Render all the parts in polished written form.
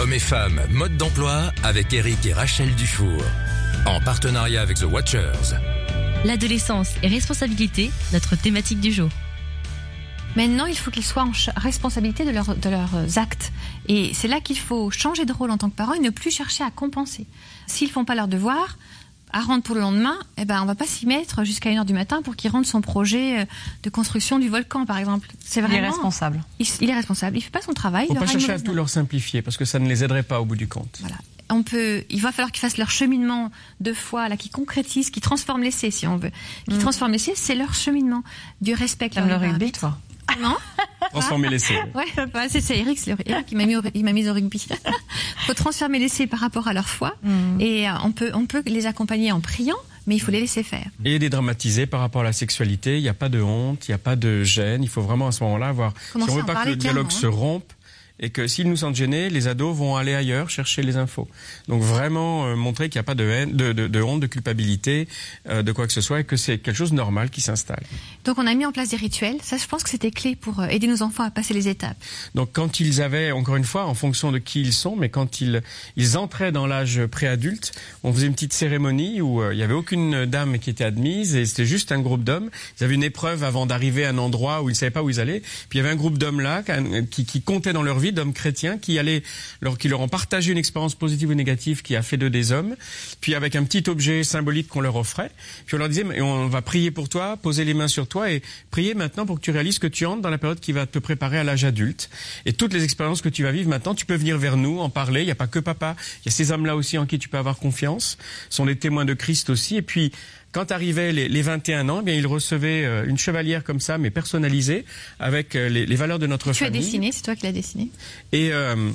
Hommes et femmes, mode d'emploi avec Eric et Rachel Dufour. En partenariat avec The Watchers. L'adolescence et responsabilité, notre thématique du jour. Maintenant, il faut qu'ils soient en responsabilité de leurs actes. Et c'est là qu'il faut changer de rôle en tant que parent et ne plus chercher à compenser. S'ils ne font pas leurs devoirs, à rendre pour le lendemain, on ne va pas s'y mettre jusqu'à 1h du matin pour qu'ils rendent son projet de construction du volcan, par exemple. C'est vraiment, il est responsable. Il est responsable. Il ne fait pas son travail. Il ne faut pas chercher à tout leur simplifier parce que ça ne les aiderait pas au bout du compte. Voilà. Il va falloir qu'ils fassent leur cheminement de foi, là, qui concrétise, qui transforme l'essai, si on veut. Qui transforme l'essai, c'est leur cheminement. Du respect. Comme le rugby, toi. Non. Transformer l'essai. Ouais, c'est Eric, Eric qui m'a mis au rugby. Faut transformer l'essai par rapport à leur foi. Et on peut les accompagner en priant, mais il faut les laisser faire. Et dédramatiser par rapport à la sexualité. Il n'y a pas de honte, il n'y a pas de gêne. Il faut vraiment à ce moment-là avoir. Si on veut pas que le dialogue se rompe, et que s'ils nous sentent gênés, les ados vont aller ailleurs chercher les infos. Donc vraiment montrer qu'il n'y a pas de haine, de honte, de culpabilité, de quoi que ce soit, et que c'est quelque chose de normal qui s'installe. Donc on a mis en place des rituels. Ça, je pense que c'était clé pour aider nos enfants à passer les étapes. Donc quand ils avaient, encore une fois, en fonction de qui ils sont, mais quand ils entraient dans l'âge préadulte, on faisait une petite cérémonie où il n'y avait aucune dame qui était admise, et c'était juste un groupe d'hommes. Ils avaient une épreuve avant d'arriver à un endroit où ils ne savaient pas où ils allaient. Puis il y avait un groupe d'hommes là qui comptait dans leur vie, d'hommes chrétiens qui leur ont partagé une expérience positive ou négative qui a fait d'eux des hommes, puis avec un petit objet symbolique qu'on leur offrait, puis on leur disait et on va prier pour toi, poser les mains sur toi et prier maintenant pour que tu réalises que tu entres dans la période qui va te préparer à l'âge adulte, et toutes les expériences que tu vas vivre maintenant, tu peux venir vers nous, en parler, il n'y a pas que papa, il y a ces hommes-là aussi en qui tu peux avoir confiance, sont les témoins de Christ aussi. Et puis quand arrivaient les 21 ans, eh bien ils recevaient une chevalière comme ça, mais personnalisée, avec les valeurs de notre famille. Tu as dessiné, c'est toi qui l'as dessiné. Et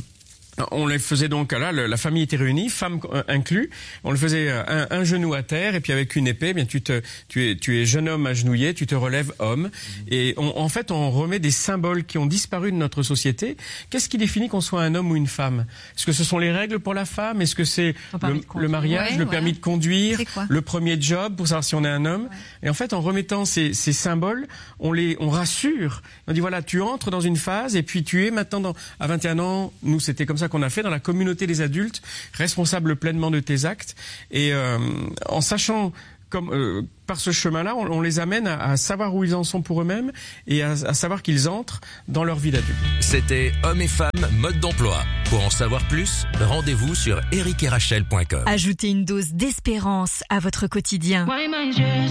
on les faisait donc là, la famille était réunie, femmes inclus. On le faisait un genou à terre et puis avec une épée, eh bien tu es jeune homme agenouillé, tu te relèves homme. Et en fait, on remet des symboles qui ont disparu de notre société. Qu'est-ce qui définit qu'on soit un homme ou une femme? Est-ce que ce sont les règles pour la femme? Est-ce que c'est le mariage, le permis de conduire, le premier job pour savoir si on est un homme? Et en fait, en remettant ces symboles, on rassure. On dit voilà, tu entres dans une phase et puis tu es maintenant à 21 ans. Nous, c'était comme ça qu'on a fait dans la communauté des adultes, responsable pleinement de tes actes, et en sachant par ce chemin-là, on les amène à savoir où ils en sont pour eux-mêmes et à savoir qu'ils entrent dans leur vie d'adulte. C'était Hommes et femmes, mode d'emploi. Pour en savoir plus, rendez-vous sur ericetRachel.com. Ajoutez une dose d'espérance à votre quotidien.